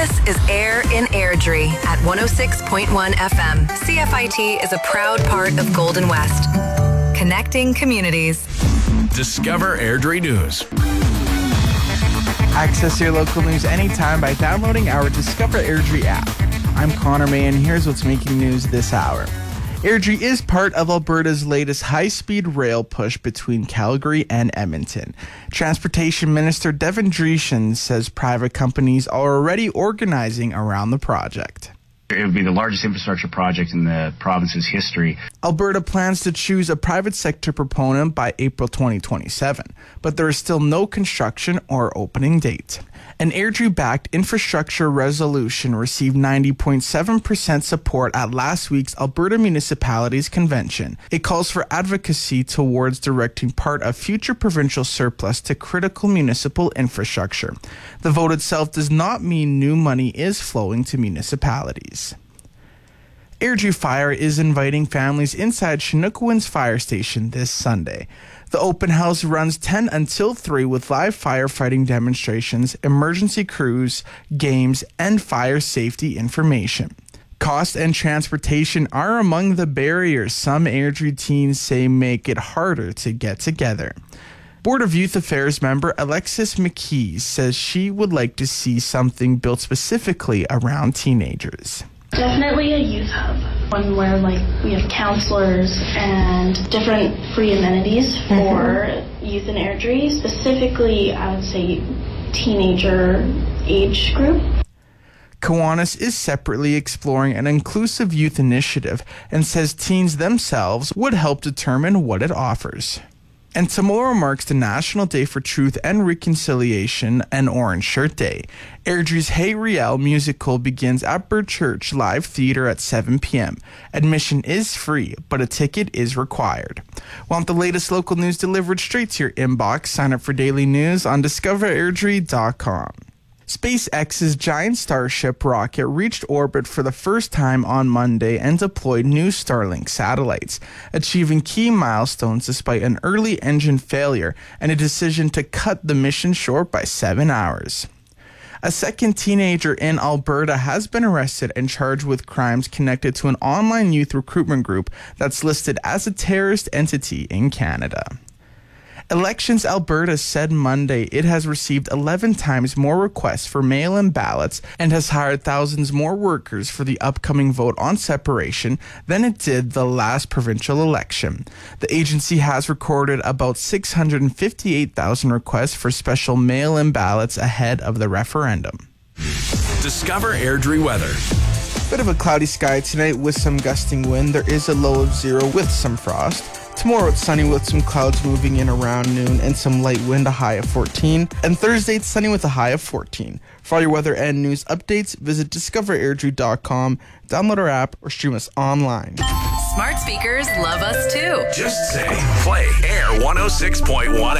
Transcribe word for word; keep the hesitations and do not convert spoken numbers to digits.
This is Air in Airdrie at one oh six point one F M. C F I T is a proud part of Golden West. Connecting communities. Discover Airdrie News. Access your local news anytime by downloading our Discover Airdrie app. I'm Connor May, and here's what's making news this hour. Airdrie is part of Alberta's latest high-speed rail push between Calgary and Edmonton. Transportation Minister Devin Dreeshen says private companies are already organizing around the project. It would be the largest infrastructure project in the province's history. Alberta plans to choose a private sector proponent by April twenty twenty-seven, but there is still no construction or opening date. An Airdrie-backed infrastructure resolution received ninety point seven percent support at last week's Alberta Municipalities Convention. It calls for advocacy towards directing part of future provincial surplus to critical municipal infrastructure. The vote itself does not mean new money is flowing to municipalities. Airdrie Fire is inviting families inside Chinookawin's fire station this Sunday. The open house runs ten until three with live firefighting demonstrations, emergency crews, games, and fire safety information. Cost and transportation are among the barriers some Airdrie teens say make it harder to get together. Board of Youth Affairs member Alexis McKee says she would like to see something built specifically around teenagers. Definitely a youth hub, one where like we have counselors and different free amenities for mm-hmm. youth in Airdrie, specifically I would say teenager age group. Kiwanis is separately exploring an inclusive youth initiative and says teens themselves would help determine what it offers. And tomorrow marks the National Day for Truth and Reconciliation and Orange Shirt Day. Airdrie's Hey Riel musical begins at Bird Church Live Theatre at seven p.m. Admission is free, but a ticket is required. Want the latest local news delivered straight to your inbox? Sign up for daily news on discover airdrie dot com. SpaceX's giant Starship rocket reached orbit for the first time on Monday and deployed new Starlink satellites, achieving key milestones despite an early engine failure and a decision to cut the mission short by seven hours. A second teenager in Alberta has been arrested and charged with crimes connected to an online youth recruitment group that's listed as a terrorist entity in Canada. Elections Alberta said Monday it has received eleven times more requests for mail-in ballots and has hired thousands more workers for the upcoming vote on separation than it did the last provincial election. The agency has recorded about six hundred fifty-eight thousand requests for special mail-in ballots ahead of the referendum. Discover Airdrie weather. Bit of a cloudy sky tonight with some gusting wind. There is a low of zero with some frost. Tomorrow it's sunny with some clouds moving in around noon and some light wind, a high of fourteen. And Thursday it's sunny with a high of fourteen. For all your weather and news updates, visit discover airdrie dot com, download our app, or stream us online. Smart speakers love us too. Just say, play Air one oh six point one